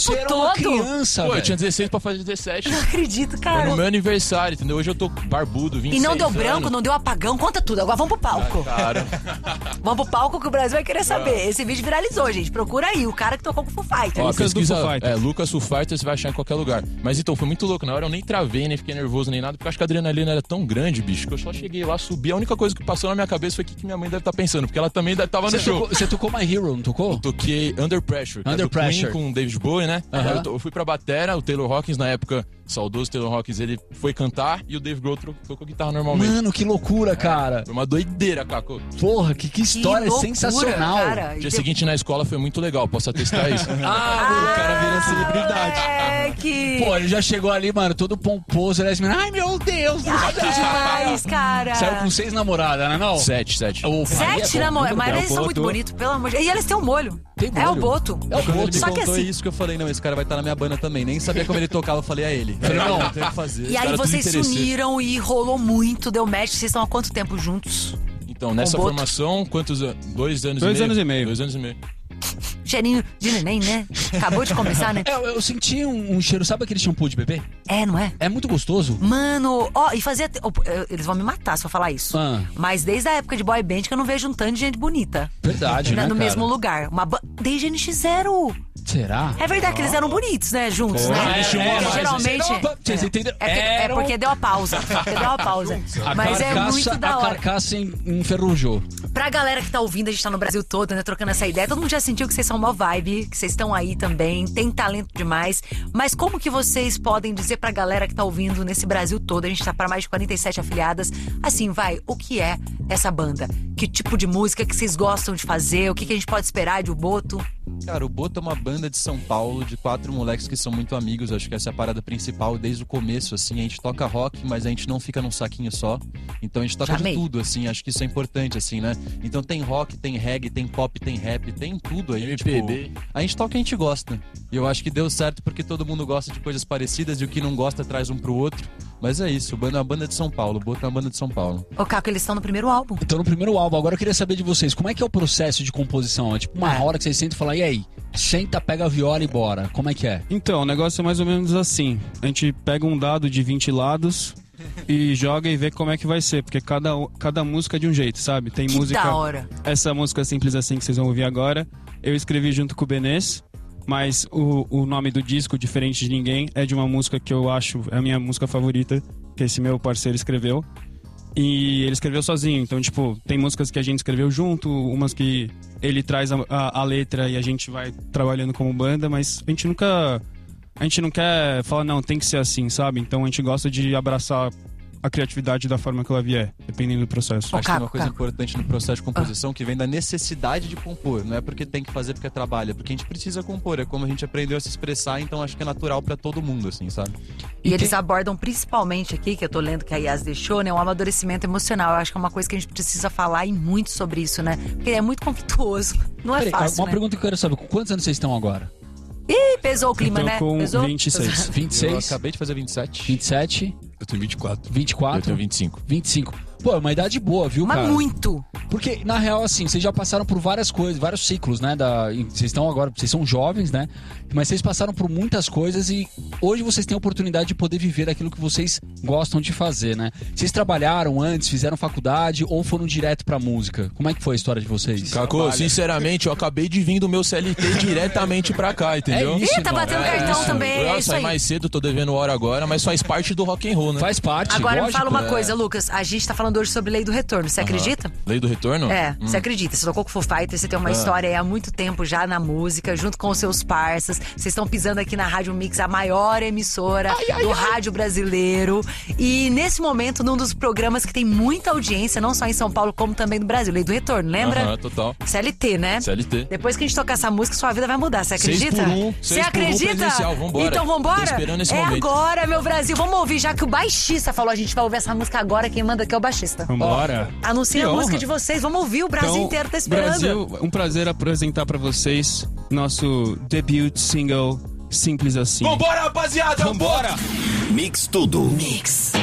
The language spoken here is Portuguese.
tempo era todo. uma criança, Pô, eu velho. tinha 16 pra fazer 17. Não acredito, Foi cara. no meu aniversário, entendeu? Hoje eu tô barbudo, 26 E não deu anos. branco, não deu apagão, conta tudo. Agora vamos pro palco. Cara, Vamos pro palco que o Brasil vai querer saber. Esse vídeo viralizou, gente. Procura aí, o cara que tocou com o Foo Fighters. ó, Lucas pesquisa, do Foo Fighters. Lucas Foo Fighters, você vai achar em qualquer lugar. Mas então, foi muito louco. Na hora eu nem travei, nem fiquei nervoso, nem nada, porque eu acho que a adrenalina era tão grande, bicho, que eu só cheguei lá, subi. A única coisa que passou na minha cabeça foi o que minha mãe deve estar pensando, porque ela também tava no show. Você tocou My Hero, não tocou? Eu toquei Under Pressure, que é Under do Queen Pressure. com o David Bowie, né? Aham. Eu fui pra batera, o Taylor Hawkins, na época, saudoso Taylor Hawkins, ele foi cantar e o Dave Grohl tocou guitarra normalmente. Mano, que loucura, cara. Foi uma doideira, Caco. Porra, que história loucura, sensacional. cara. Dia seguinte na escola foi muito legal, posso atestar isso. O cara vira celebridade. É que... Pô, ele já chegou ali, mano, todo pomposo. Ele ai, meu Deus. Ai, que demais, cara. Saiu com 6 namoradas, né, não? 7. Opa, 7 aí é bom. namorados, mas é o eles são muito Boto. bonitos, pelo amor de Deus. E eles têm um molho. Tem É o molho? Boto. É o Quando ele Boto. me Só que contou assim- isso que eu falei, não, esse cara vai estar na minha banda também. Nem sabia como ele tocava, eu falei, é ele. Falei, não. Não tem o que fazer. E aí caras tudo vocês se interessantes. uniram e rolou muito, deu match. Vocês estão há quanto tempo juntos? Então, nessa Com o Boto. formação, quantos anos? 2 anos 2 e meio? anos e meio. 2 anos e meio. Cheirinho de neném, né? Acabou de começar, né? Eu senti um cheiro, sabe aquele shampoo de bebê? É, não é? É muito gostoso. Mano, ó, e fazia... Eles vão me matar se eu falar isso. Ah. Mas desde a época de boy band que eu não vejo um tanto de gente bonita. Verdade, né, No cara? mesmo lugar. Desde NX0. Será? É verdade que eles eram bonitos, né? Juntos, Pô, né? eles tinham uma mais- Geralmente... Vocês entenderam? É porque deu a pausa. Porque deu a pausa. A Mas é carcaça, muito da a hora. carcaça enferrujou. Pra galera que tá ouvindo, a gente tá no Brasil todo, né? Trocando essa ideia. Todo mundo já sentiu que vocês são uma vibe, que vocês estão aí também, tem talento demais. Mas como que vocês podem dizer pra galera que tá ouvindo nesse Brasil todo? A gente tá pra mais de 47 afiliadas. Assim, o que é essa banda? Que tipo de música que vocês gostam de fazer? O que a gente pode esperar de O Boto? Cara, o Boto é uma banda de São Paulo, de 4 moleques que são muito amigos. Acho que essa é a parada principal desde o começo, assim. A gente toca rock, mas a gente não fica num saquinho só. Então a gente toca Já de amei. tudo, assim. Acho que isso é importante, assim, né? Então tem rock, tem reggae, tem pop, tem rap, tem tudo aí. MPB. Tipo, a gente toca o que a gente gosta. E eu acho que deu certo porque todo mundo gosta de coisas parecidas e o que não gosta traz um pro outro. Mas é isso, o Boto é uma banda de São Paulo. O Boto é uma banda de São Paulo. Ô, Caco, eles estão no primeiro álbum. Então, no primeiro álbum, agora eu queria saber de vocês, como é que é o processo de composição? É tipo uma hora que vocês sentam e falam, e aí? Senta, pega a viola e bora. Como é que é? Então, o negócio é mais ou menos assim. A gente pega um dado de 20 lados e joga e vê como é que vai ser. Porque cada música é de um jeito, sabe? Tem Que música... da hora. Essa música Simples Assim que vocês vão ouvir agora, eu escrevi junto com o Benês. Mas o nome do disco, Diferente de Ninguém, é de uma música que eu acho é a minha música favorita, que esse meu parceiro escreveu. E ele escreveu sozinho, então, tipo, tem músicas que a gente escreveu junto, umas que ele traz a letra e a gente vai trabalhando como banda, mas a gente não quer falar, não, tem que ser assim, sabe? Então a gente gosta de abraçar a criatividade da forma que ela vier, dependendo do processo. Acho que tem uma coisa Caco. importante no processo de composição que vem da necessidade de compor. Não é porque tem que fazer porque trabalha, é porque a gente precisa compor. É como a gente aprendeu a se expressar, então acho que é natural pra todo mundo, assim, sabe? E eles abordam principalmente aqui, que eu tô lendo que a Yas deixou, né? Um amadurecimento emocional. Eu acho que é uma coisa que a gente precisa falar e muito sobre isso, né? Porque é muito conflituoso. Não é Peraí, fácil, uma né? pergunta que eu quero saber, com quantos anos vocês estão agora? Ih, pesou o clima, Eu tô né? com Pesou? 26. Eu 26? acabei de fazer 27. 27? Eu tenho 24. Eu 24? tenho 25. 25. Pô, é uma idade boa, viu, Mas cara? muito. Porque, na real, assim, vocês já passaram por várias coisas, vários ciclos, né? Vocês estão agora, vocês são jovens, né? Mas vocês passaram por muitas coisas e hoje vocês têm a oportunidade de poder viver aquilo que vocês gostam de fazer, né? Vocês trabalharam antes, fizeram faculdade ou foram direto pra música? Como é que foi a história de vocês? Caco, sinceramente, eu acabei de vir do meu CLT diretamente pra cá, entendeu? É isso, Ih, tá irmão. batendo cartão também, é Eu isso saí aí. mais cedo, tô devendo hora agora, mas faz parte do rock and roll, né? Faz parte, Agora me lógico. fala uma coisa, Lucas. A gente tá falando hoje sobre Lei do Retorno. Você acredita? Lei do retorno? É, você acredita. Você tocou com o Foo Fighters, você tem uma história aí há muito tempo já na música, junto com os seus parças. Vocês estão pisando aqui na Rádio Mix, a maior emissora do rádio brasileiro. E nesse momento, num dos programas que tem muita audiência, não só em São Paulo, como também no Brasil. Lei do Retorno, lembra? Aham, total. CLT, né? CLT. Depois que a gente tocar essa música, sua vida vai mudar. Você 6 acredita? por 1, Você 6 por 1 acredita? presencial, vambora. Então vambora? Tô esperando esse é momento. agora, meu Brasil. Vamos ouvir, já que o baixista falou, a gente vai ouvir essa música agora. Quem manda aqui é o baixista. Vambora! Anuncia Que a honra. música de vocês. Vamos ouvir, o Brasil Então, inteiro tá esperando. Brasil, um prazer apresentar pra vocês nosso debut single Simples Assim. Vambora, rapaziada! Vambora! Mix Tudo. Mix.